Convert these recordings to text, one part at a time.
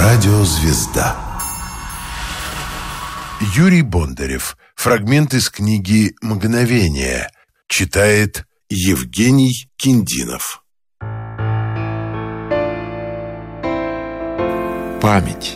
Радиозвезда. Юрий Бондарев. Фрагмент из книги «Мгновение». Читает Евгений Киндинов. Память.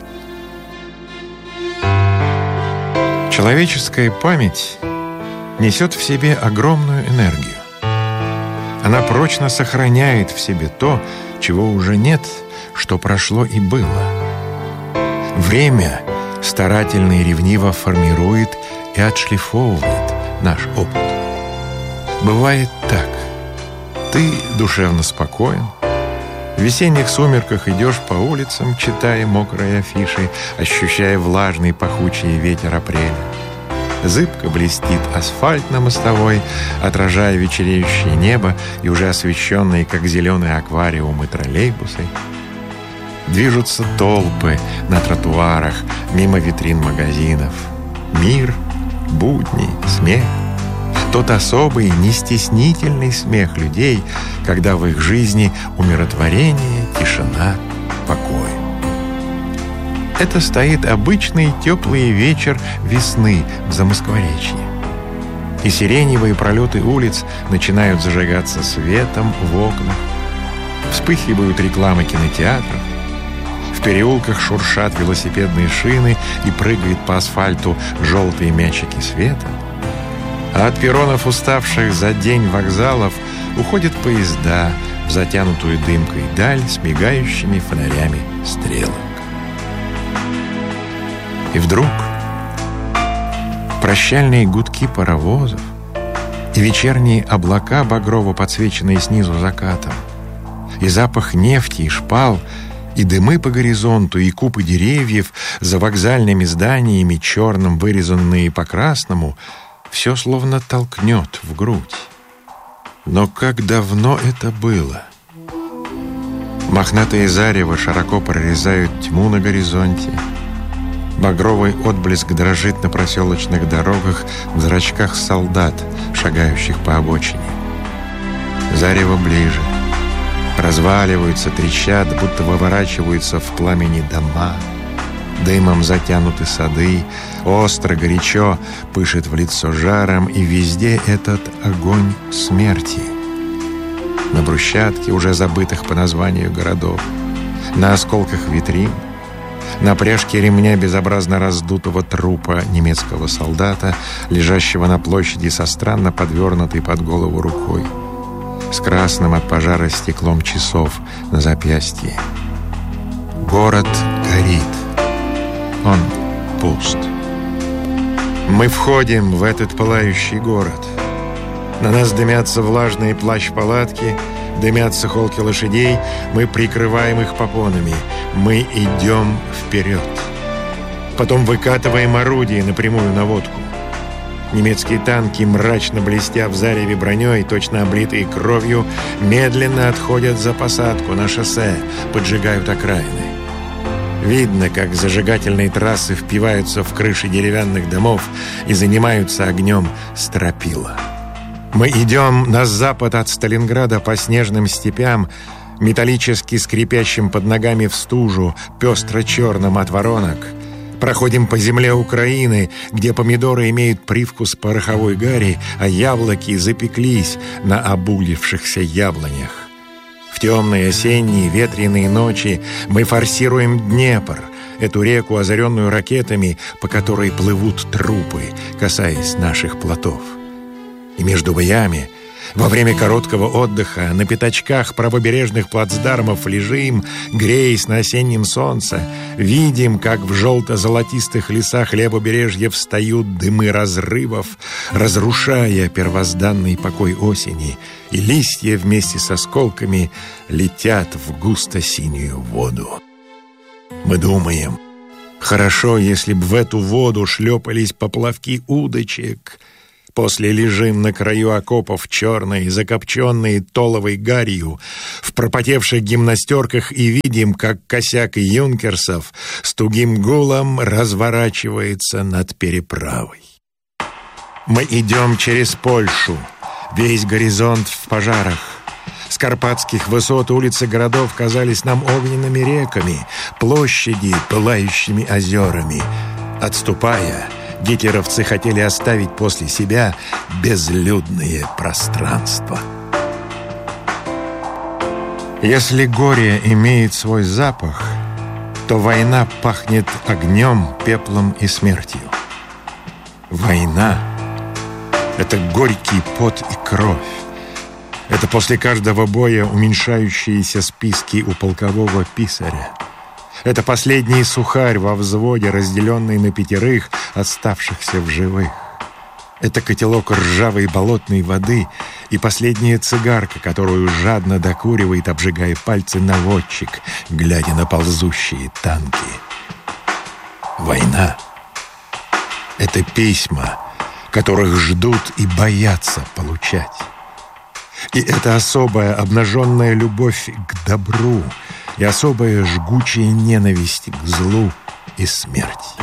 Человеческая память несет в себе огромную энергию. Она прочно сохраняет в себе то, чего уже нет, что прошло и было. Время старательно и ревниво формирует и отшлифовывает наш опыт. Бывает так. Ты душевно спокоен, в весенних сумерках идешь по улицам, читая мокрые афиши, ощущая влажный пахучий ветер апреля. Зыбко блестит асфальт на мостовой, отражая вечереющее небо и уже освещенные, как зеленые аквариумы, троллейбусы. Движутся толпы на тротуарах, мимо витрин магазинов. Мир, будни, смех. Тот особый, нестеснительный смех людей, когда в их жизни умиротворение, тишина, покой. Это стоит обычный теплый вечер весны в Замоскворечье. И сиреневые пролеты улиц начинают зажигаться светом в окнах. Вспыхивают рекламы кинотеатров. В переулках шуршат велосипедные шины и прыгают по асфальту желтые мячики света. А от перронов уставших за день вокзалов уходят поезда в затянутую дымкой даль с мигающими фонарями стрелок. И вдруг прощальные гудки паровозов и вечерние облака, багрово подсвеченные снизу закатом, и запах нефти и шпал, и дымы по горизонту, и купы деревьев за вокзальными зданиями, черным вырезанные по красному, все словно толкнет в грудь. Но как давно это было? Мохнатые зарево широко прорезают тьму на горизонте. Багровый отблеск дрожит на проселочных дорогах в зрачках солдат, шагающих по обочине. Зарево ближе. Разваливаются, трещат, будто выворачиваются в пламени дома. Дымом затянуты сады, остро, горячо пышет в лицо жаром, и везде этот огонь смерти. На брусчатке, уже забытых по названию городов, на осколках витрин, на пряжке ремня безобразно раздутого трупа немецкого солдата, лежащего на площади со странно подвернутой под голову рукой, с красным от пожара стеклом часов на запястье. Город горит. Он пуст. Мы входим в этот пылающий город. На нас дымятся влажные плащ-палатки, дымятся холки лошадей. Мы прикрываем их попонами. Мы идем вперед. Потом выкатываем орудие на прямую наводку. Немецкие танки, мрачно блестя в зареве броней, точно облитые кровью, медленно отходят за посадку на шоссе, поджигают окраины. Видно, как зажигательные трассы впиваются в крыши деревянных домов и занимаются огнем стропила. Мы идем на запад от Сталинграда по снежным степям, металлически скрипящим под ногами в стужу, пестро-черным от воронок. Проходим по земле Украины, где помидоры имеют привкус пороховой гари, а яблоки запеклись на обуглившихся яблонях. В темные осенние ветреные ночи мы форсируем Днепр, эту реку, озаренную ракетами, по которой плывут трупы, касаясь наших плотов. И между боями, во время короткого отдыха, на пятачках правобережных плацдармов лежим, греясь на осеннем солнце, видим, как в желто-золотистых лесах левобережья встают дымы разрывов, разрушая первозданный покой осени, и листья вместе с осколками летят в густо-синюю воду. Мы думаем, хорошо, если б в эту воду шлепались поплавки удочек. После лежим на краю окопов черной, закопченной толовой гарью, в пропотевших гимнастерках, и видим, как косяк юнкерсов с тугим гулом разворачивается над переправой. Мы идем через Польшу, весь горизонт в пожарах. С карпатских высот улицы городов казались нам огненными реками, площади пылающими озерами. Отступая, гитлеровцы хотели оставить после себя безлюдные пространства. Если горе имеет свой запах, то война пахнет огнем, пеплом и смертью. Война — это горький пот и кровь. Это после каждого боя уменьшающиеся списки у полкового писаря. Это последний сухарь во взводе, разделенный на 5 оставшихся в живых. Это котелок ржавой болотной воды и последняя цигарка, которую жадно докуривает, обжигая пальцы, наводчик, глядя на ползущие танки. Война — это письма, которых ждут и боятся получать. И это особая обнаженная любовь к добру и особая жгучая ненависть к злу и смерти.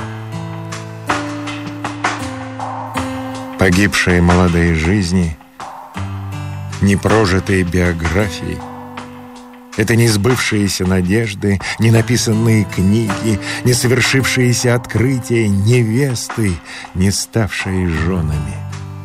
Погибшие молодые жизни, непрожитые биографии, это не сбывшиеся надежды, не написанные книги, не совершившиеся открытия, невесты, не ставшие женами.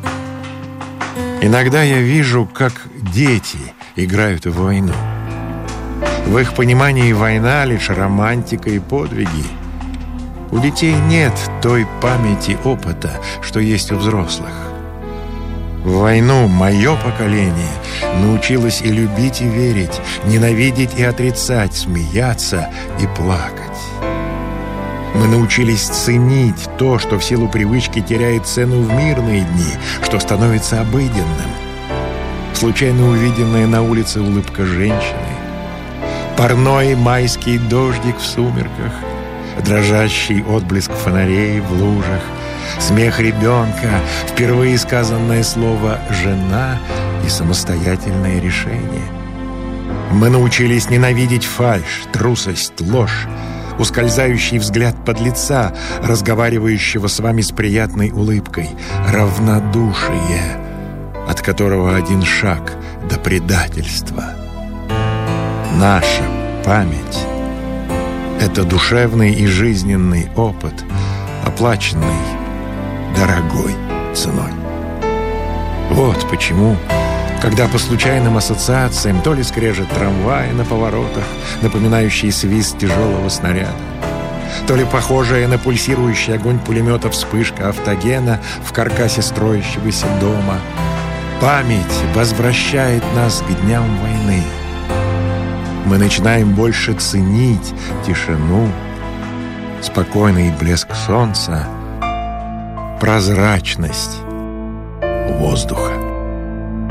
Иногда я вижу, как дети играют в войну. В их понимании война — лишь романтика и подвиги. У детей нет той памяти, опыта, что есть у взрослых. В войну мое поколение научилось и любить, и верить, ненавидеть и отрицать, смеяться и плакать. Мы научились ценить то, что в силу привычки теряет цену в мирные дни, что становится обыденным. Случайно увиденная на улице улыбка женщины, парной майский дождик в сумерках, дрожащий отблеск фонарей в лужах, смех ребенка, впервые сказанное слово «жена» и самостоятельное решение. Мы научились ненавидеть фальшь, трусость, ложь, ускользающий взгляд подлеца, разговаривающего с вами с приятной улыбкой, равнодушие, от которого один шаг до предательства. Наша память — это душевный и жизненный опыт, оплаченный дорогой ценой. Вот почему, когда по случайным ассоциациям то ли скрежет трамвая на поворотах, напоминающий свист тяжелого снаряда, то ли похожая на пульсирующий огонь пулемета вспышка автогена в каркасе строящегося дома, память возвращает нас к дням войны. Мы начинаем больше ценить тишину, спокойный блеск солнца, прозрачность воздуха.